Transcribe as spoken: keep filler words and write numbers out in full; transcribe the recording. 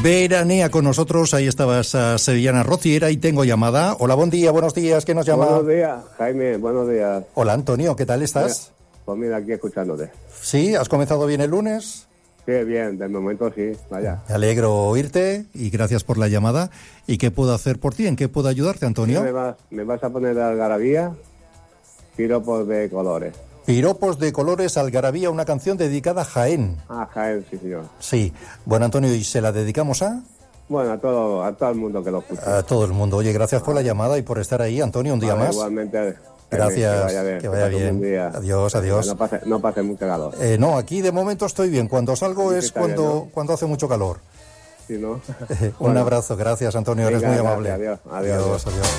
Veranea con nosotros, ahí estaba esa sevillana rociera y tengo llamada. Hola, buen día, buenos días, ¿quién nos llama? Buenos días, Jaime, buenos días. Hola, Antonio, ¿qué tal estás? Mira, pues mira, aquí escuchándote. ¿Sí? ¿Has comenzado bien el lunes? Sí, bien, de momento sí, vaya. Me alegro oírte y gracias por la llamada. ¿Y qué puedo hacer por ti? ¿En qué puedo ayudarte, Antonio? Me vas, me vas a poner algarabía, piropos de colores. Piropos de colores, algarabía, una canción dedicada a Jaén. Ah, Jaén, sí, señor. Sí. Bueno, Antonio, ¿y se la dedicamos a? Bueno, a todo, a todo el mundo que lo escucha. A todo el mundo. Oye, gracias por la llamada y por estar ahí, Antonio, un día vale, más. Igualmente. Gracias, que vaya bien. que vaya bien. Día. Adiós, adiós. No pase, no pase mucho calor. Eh, no, aquí de momento estoy bien. Cuando salgo Aquí es cuando, bien, ¿no? cuando hace mucho calor. Sí, ¿no? Un bueno. abrazo, gracias, Antonio, Venga, eres muy gracias, amable. Adiós, adiós. Adiós, adiós.